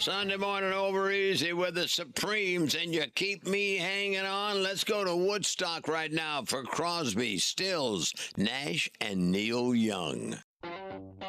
Sunday morning over easy with the Supremes, and you keep me hanging on. Let's go to Woodstock right now for Crosby, Stills, Nash, and Neil Young.